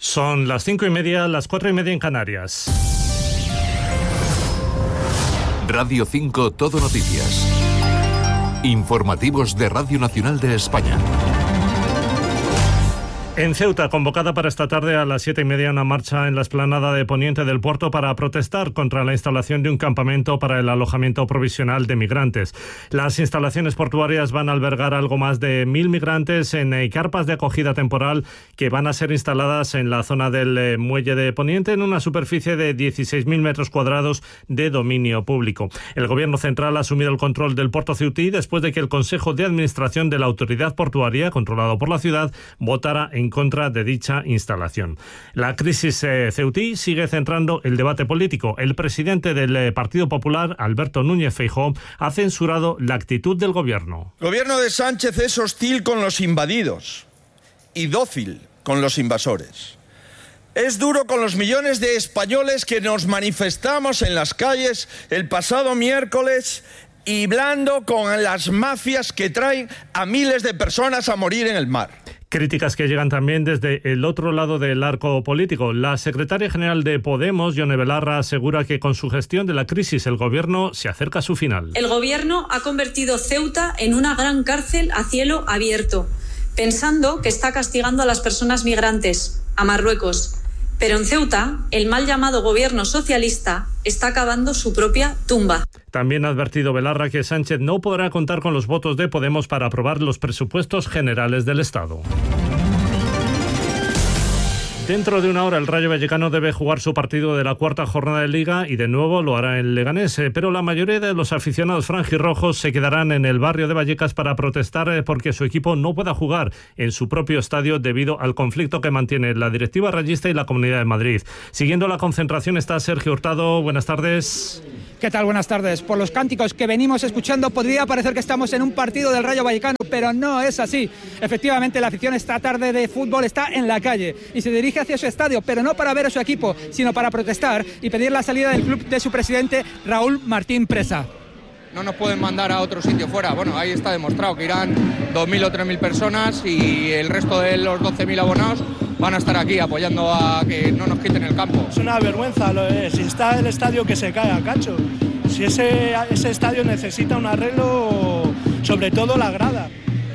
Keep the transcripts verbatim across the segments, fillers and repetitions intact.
Son las cinco y media, las cuatro y media en Canarias. Radio cinco Todo Noticias. Informativos de Radio Nacional de España. En Ceuta, convocada para esta tarde a las siete y media una marcha en la explanada de Poniente del puerto para protestar contra la instalación de un campamento para el alojamiento provisional de migrantes. Las instalaciones portuarias van a albergar algo más de mil migrantes en eh, carpas de acogida temporal que van a ser instaladas en la zona del eh, muelle de Poniente en una superficie de dieciséis mil metros cuadrados de dominio público. El Gobierno central ha asumido el control del puerto ceutí después de que el Consejo de Administración de la Autoridad Portuaria, controlado por la ciudad, votara en en contra de dicha instalación. La crisis eh, ceutí sigue centrando el debate político. El presidente del eh, Partido Popular, Alberto Núñez Feijóo, ha censurado la actitud del gobierno. El gobierno de Sánchez es hostil con los invadidos y dócil con los invasores. Es duro con los millones de españoles que nos manifestamos en las calles el pasado miércoles y blando con las mafias que traen a miles de personas a morir en el mar. Críticas que llegan también desde el otro lado del arco político. La secretaria general de Podemos, Yone Belarra, asegura que con su gestión de la crisis el gobierno se acerca a su final. El gobierno ha convertido Ceuta en una gran cárcel a cielo abierto, pensando que está castigando a las personas migrantes, a Marruecos. Pero en Ceuta, el mal llamado gobierno socialista está acabando su propia tumba. También ha advertido Belarra que Sánchez no podrá contar con los votos de Podemos para aprobar los presupuestos generales del Estado. Dentro de una hora el Rayo Vallecano debe jugar su partido de la cuarta jornada de Liga y de nuevo lo hará en Leganés, pero la mayoría de los aficionados franjirrojos se quedarán en el barrio de Vallecas para protestar porque su equipo no pueda jugar en su propio estadio debido al conflicto que mantiene la directiva rayista y la Comunidad de Madrid. Siguiendo la concentración está Sergio Hurtado. Buenas tardes. ¿Qué tal? Buenas tardes. Por los cánticos que venimos escuchando podría parecer que estamos en un partido del Rayo Vallecano, pero no es así. Efectivamente, la afición esta tarde de fútbol está en la calle y se dirige hacia su estadio, pero no para ver a su equipo, sino para protestar y pedir la salida del club de su presidente Raúl Martín Presa. No nos pueden mandar a otro sitio fuera. Bueno, ahí está demostrado que irán dos mil o tres mil personas y el resto de los doce mil abonados van a estar aquí apoyando a que no nos quiten el campo. Es una vergüenza, lo es. Si está el estadio que se caiga, cacho. Si ese, ese estadio necesita un arreglo, sobre todo la grada.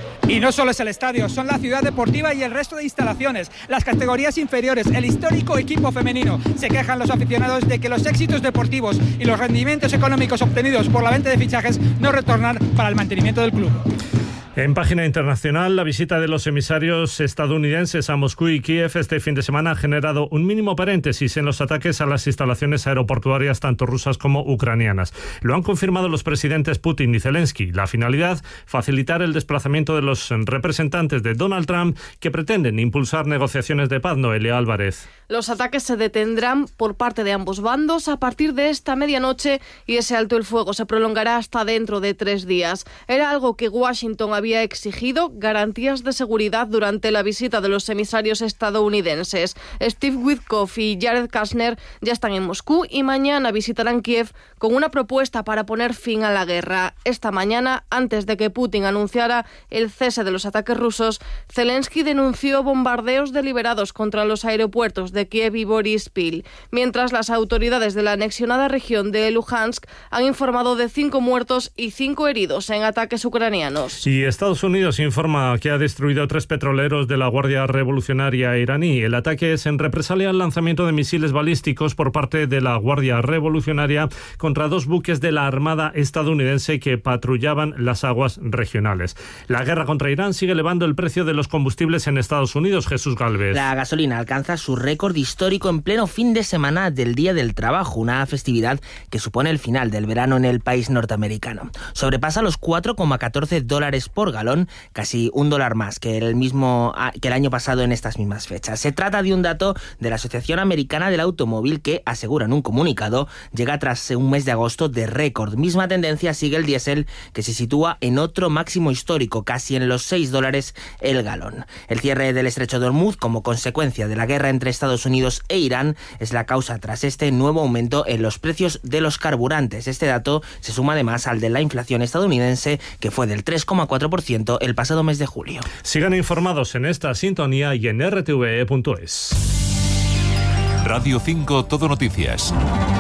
Y no solo es el estadio, son la ciudad deportiva y el resto de instalaciones, las categorías inferiores, el histórico equipo femenino. Se quejan los aficionados de que los éxitos deportivos y los rendimientos económicos obtenidos por la venta de fichajes no retornan para el mantenimiento del club. En página internacional, la visita de los emisarios estadounidenses a Moscú y Kiev este fin de semana ha generado un mínimo paréntesis en los ataques a las instalaciones aeroportuarias tanto rusas como ucranianas. Lo han confirmado los presidentes Putin y Zelensky. La finalidad, facilitar el desplazamiento de los representantes de Donald Trump que pretenden impulsar negociaciones de paz. Noelia Álvarez. Los ataques se detendrán por parte de ambos bandos a partir de esta medianoche y ese alto el fuego se prolongará hasta dentro de tres días. Era algo que Washington había había exigido garantías de seguridad durante la visita de los emisarios estadounidenses. Steve Witkoff y Jared Kushner ya están en Moscú y mañana visitarán Kiev con una propuesta para poner fin a la guerra. Esta mañana, antes de que Putin anunciara el cese de los ataques rusos, Zelensky denunció bombardeos deliberados contra los aeropuertos de Kiev y Boryspil, mientras las autoridades de la anexionada región de Luhansk han informado de cinco muertos y cinco heridos en ataques ucranianos. Y Estados Unidos informa que ha destruido tres petroleros de la Guardia Revolucionaria iraní. El ataque es en represalia al lanzamiento de misiles balísticos por parte de la Guardia Revolucionaria contra dos buques de la Armada estadounidense que patrullaban las aguas regionales. La guerra contra Irán sigue elevando el precio de los combustibles en Estados Unidos. Jesús Gálvez. La gasolina alcanza su récord histórico en pleno fin de semana del Día del Trabajo, una festividad que supone el final del verano en el país norteamericano. Sobrepasa los cuatro coma catorce dólares por galón, casi un dólar más que el mismo que el año pasado en estas mismas fechas. Se trata de un dato de la Asociación Americana del Automóvil que, asegura en un comunicado, llega tras un mes de agosto de récord. Misma tendencia sigue el diésel, que se sitúa en otro máximo histórico, casi en los seis dólares el galón. El cierre del estrecho de Hormuz, como consecuencia de la guerra entre Estados Unidos e Irán, es la causa tras este nuevo aumento en los precios de los carburantes. Este dato se suma además al de la inflación estadounidense, que fue del tres coma cuatro por ciento el pasado mes de julio. Sigan informados en esta sintonía y en r t v e punto es. Radio cinco Todo Noticias.